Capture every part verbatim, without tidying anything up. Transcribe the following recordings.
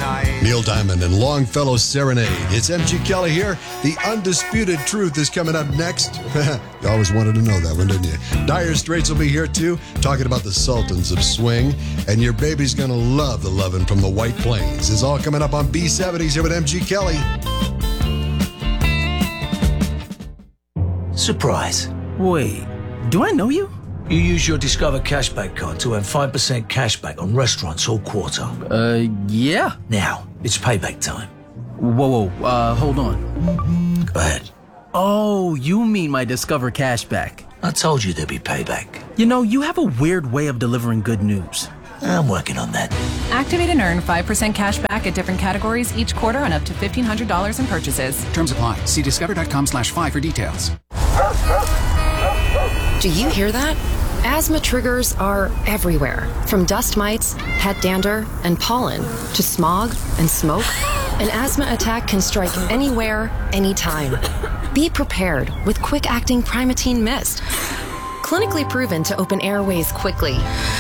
night. Neil Diamond and Longfellow Serenade. It's M G Kelly here. The Undisputed Truth is coming up next. You always wanted to know that one, didn't you? Dire Straits will be here too, talking about the Sultans of Swing. And your baby's going to love the lovin' from the White Plains. It's all coming up on B seventies here with M G Kelly. Surprise. Wait, do I know you? You use your Discover Cashback card to earn five percent cashback on restaurants all quarter. Uh, yeah. Now, it's payback time. Whoa, whoa, uh, hold on. Go ahead. Oh, you mean my Discover Cashback. I told you there'd be payback. You know, you have a weird way of delivering good news. I'm working on that. Activate and earn five percent cash back at different categories each quarter on up to fifteen hundred dollars in purchases. Terms apply. See discover.com slash five for details. Do you hear that? Asthma triggers are everywhere, from dust mites, pet dander, and pollen, to smog and smoke. An asthma attack can strike anywhere, anytime. Be prepared with quick-acting Primatene Mist. Clinically proven to open airways quickly.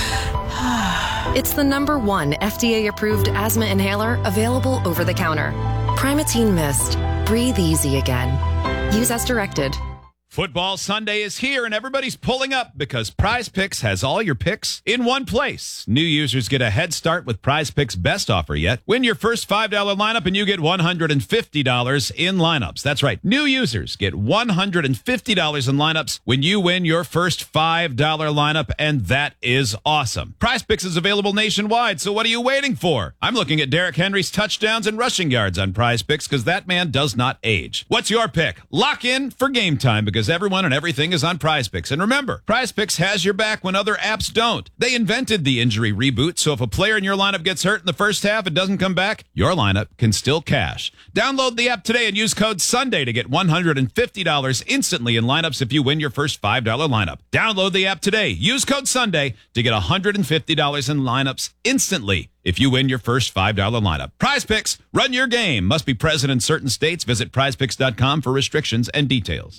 It's the number one F D A-approved asthma inhaler available over the counter. Primatene Mist. Breathe easy again. Use as directed. Football Sunday is here, and everybody's pulling up because Prize Picks has all your picks in one place. New users get a head start with Prize Picks' best offer yet. Win your first five dollar lineup, and you get one hundred fifty dollars in lineups. That's right. New users get one hundred fifty dollars in lineups when you win your first five dollar lineup, and that is awesome. Prize Picks is available nationwide, so what are you waiting for? I'm looking at Derrick Henry's touchdowns and rushing yards on Prize Picks because that man does not age. What's your pick? Lock in for game time because everyone and everything is on Prize Picks. And remember, Prize Picks has your back when other apps don't. They invented the injury reboot, so if a player in your lineup gets hurt in the first half and doesn't come back, your lineup can still cash. Download the app today and use code Sunday to get one hundred fifty dollars instantly in lineups if you win your first five dollar lineup. Download the app today. Use code Sunday to get one hundred fifty dollars in lineups instantly if you win your first five dollar lineup. Prize Picks, run your game. Must be present in certain states. Visit prize picks dot com for restrictions and details.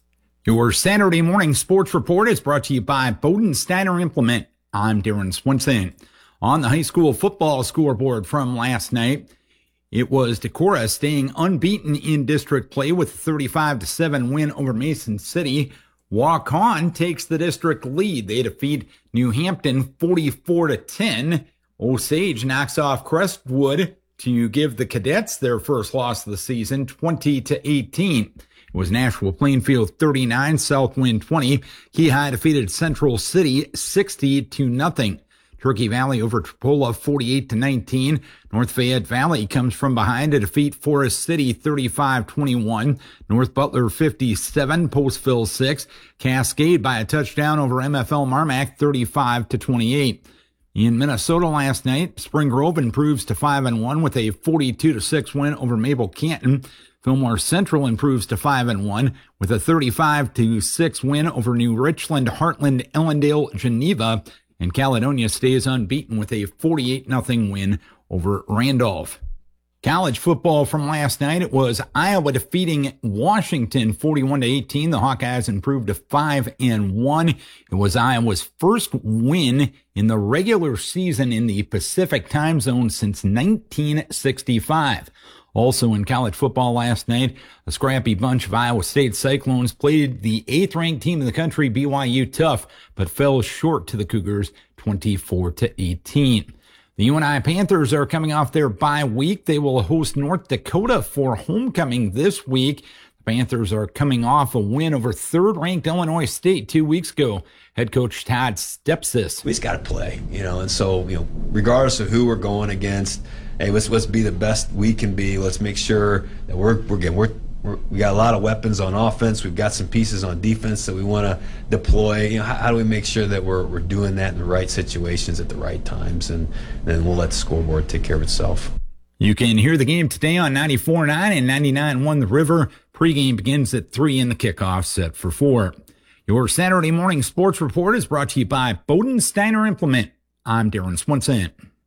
Your Saturday morning sports report is brought to you by Bodensteiner Implement. I'm Darren Swinson. On the high school football scoreboard from last night, it was Decorah staying unbeaten in district play with a thirty-five to seven win over Mason City. Waukon takes the district lead. They defeat New Hampton forty-four to ten. Osage knocks off Crestwood to give the Cadets their first loss of the season, twenty to eighteen. It was Nashua Plainfield thirty-nine, Southwind twenty. Keyhigh defeated Central City sixty to nothing. Turkey Valley over Tripola forty-eight to nineteen. North Fayette Valley comes from behind to defeat Forest City thirty-five twenty-one. North Butler fifty-seven, Postville six. Cascade by a touchdown over M F L Marmac thirty-five to twenty-eight. In Minnesota last night, Spring Grove improves to five and one with a forty-two to six win over Mabel Canton. Fillmore Central improves to five and one with a thirty-five to six win over New Richland, Heartland, Ellendale, Geneva, and Caledonia stays unbeaten with a forty-eight nothing win over Randolph. College football from last night, it was Iowa defeating Washington forty-one to eighteen. The Hawkeyes improved to five and one. It was Iowa's first win in the regular season in the Pacific time zone since nineteen sixty-five. Also in college football last night, a scrappy bunch of Iowa State Cyclones played the eighth-ranked team in the country, B Y U Tough, but fell short to the Cougars twenty-four to eighteen. The U N I Panthers are coming off their bye week. They will host North Dakota for homecoming this week. The Panthers are coming off a win over third-ranked Illinois State two weeks ago. Head coach Todd Stepsis. We just got to play, you know, and so, you know, regardless of who we're going against, hey, let's let's be the best we can be. Let's make sure that we're we're getting we're, we're we got a lot of weapons on offense. We've got some pieces on defense that we want to deploy. You know, how, how do we make sure that we're we're doing that in the right situations at the right times, and then we'll let the scoreboard take care of itself. You can hear the game today on ninety-four point nine and ninety-nine point one The River. Pregame begins at three and the kickoff set for four. Your Saturday morning sports report is brought to you by Bodensteiner Implement. I'm Darren Swinson.